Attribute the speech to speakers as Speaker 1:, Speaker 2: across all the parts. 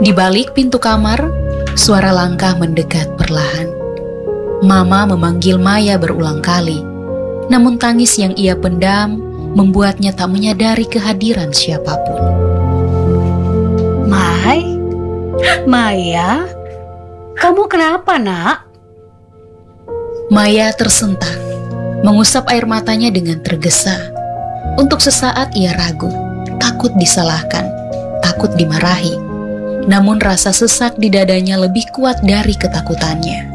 Speaker 1: Di balik pintu kamar, suara langkah mendekat perlahan. Mama memanggil Maya berulang kali, namun tangis yang ia pendam membuatnya tak menyadari kehadiran siapapun.
Speaker 2: Maya, kamu kenapa, Nak?
Speaker 1: Maya tersentak, mengusap air matanya dengan tergesa. Untuk sesaat ia ragu, takut disalahkan, takut dimarahi. Namun rasa sesak di dadanya lebih kuat dari ketakutannya.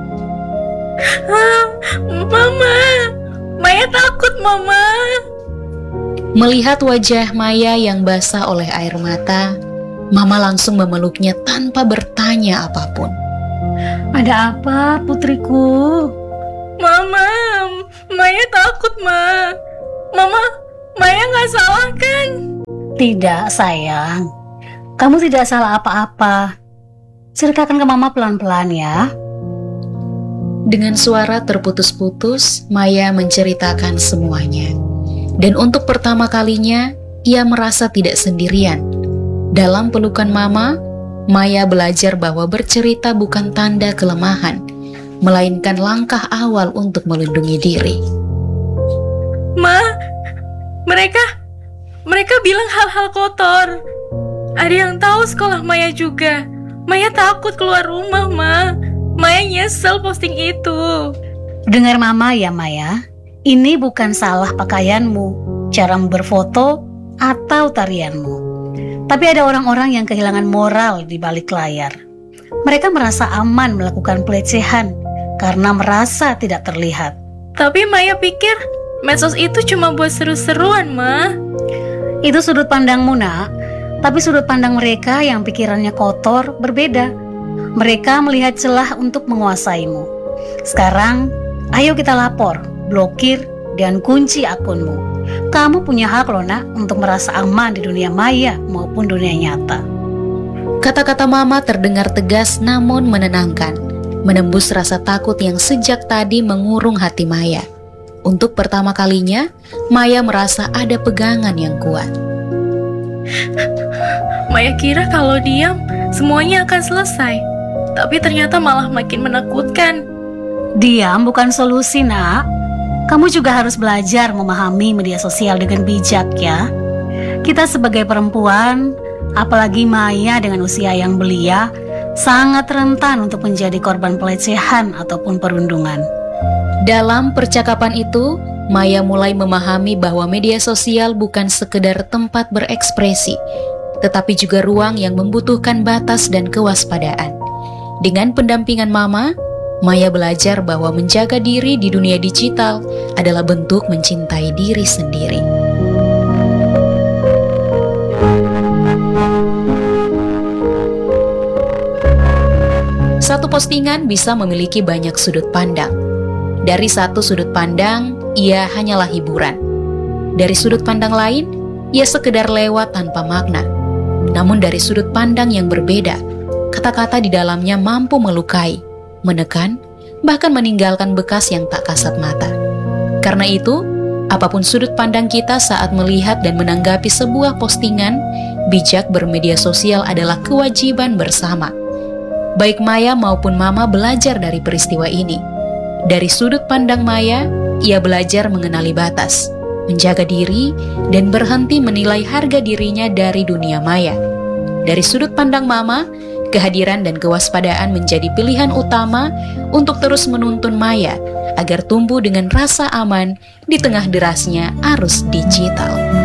Speaker 3: Mama, Maya takut, Mama.
Speaker 1: Melihat wajah Maya yang basah oleh air mata, Mama langsung memeluknya tanpa bertanya apapun.
Speaker 2: Ada apa, putriku?
Speaker 3: Mama, Maya takut, Ma. Mama, Maya nggak salah kan?
Speaker 2: Tidak, sayang. Kamu tidak salah apa-apa. Ceritakan ke Mama pelan-pelan ya.
Speaker 1: Dengan suara terputus-putus, Maya menceritakan semuanya. Dan untuk pertama kalinya, ia merasa tidak sendirian. Dalam pelukan Mama, Maya belajar bahwa bercerita bukan tanda kelemahan, melainkan langkah awal untuk melindungi diri.
Speaker 3: Ma, mereka bilang hal-hal kotor. Ada yang tahu sekolah Maya juga. Maya takut keluar rumah, Ma. Maya nyesel posting itu.
Speaker 2: Dengar Mama ya, Maya. Ini bukan salah pakaianmu, caramu berfoto, atau tarianmu. Tapi ada orang-orang yang kehilangan moral di balik layar. Mereka merasa aman melakukan pelecehan karena merasa tidak terlihat.
Speaker 3: Tapi Maya pikir medsos itu cuma buat seru-seruan, Ma.
Speaker 2: Itu sudut pandangmu, Nak. Tapi sudut pandang mereka yang pikirannya kotor berbeda. Mereka melihat celah untuk menguasaimu. Sekarang, ayo kita lapor, blokir, dan kunci akunmu. Kamu punya hak loh, Nak, untuk merasa aman di dunia maya maupun dunia nyata.
Speaker 1: Kata-kata Mama terdengar tegas namun menenangkan, menembus rasa takut yang sejak tadi mengurung hati Maya. Untuk pertama kalinya, Maya merasa ada pegangan yang kuat.
Speaker 3: Maya kira kalau diam, semuanya akan selesai. Tapi ternyata malah makin menakutkan.
Speaker 2: Diam bukan solusi, Nak. Kamu juga harus belajar memahami media sosial dengan bijak ya. Kita sebagai perempuan, apalagi Maya dengan usia yang belia, sangat rentan untuk menjadi korban pelecehan ataupun perundungan.
Speaker 1: Dalam percakapan itu, Maya mulai memahami bahwa media sosial bukan sekedar tempat berekspresi, tetapi juga ruang yang membutuhkan batas dan kewaspadaan. Dengan pendampingan Mama, Maya belajar bahwa menjaga diri di dunia digital adalah bentuk mencintai diri sendiri. Satu postingan bisa memiliki banyak sudut pandang. Dari satu sudut pandang, ia hanyalah hiburan. Dari sudut pandang lain, ia sekedar lewat tanpa makna. Namun dari sudut pandang yang berbeda, kata-kata di dalamnya mampu melukai, menekan, bahkan meninggalkan bekas yang tak kasat mata. Karena itu, apapun sudut pandang kita saat melihat dan menanggapi sebuah postingan, bijak bermedia sosial adalah kewajiban bersama. Baik Maya maupun Mama belajar dari peristiwa ini. Dari sudut pandang Maya, ia belajar mengenali batas, menjaga diri, dan berhenti menilai harga dirinya dari dunia maya. Dari sudut pandang Mama, kehadiran dan kewaspadaan menjadi pilihan utama untuk terus menuntun Maya agar tumbuh dengan rasa aman di tengah derasnya arus digital.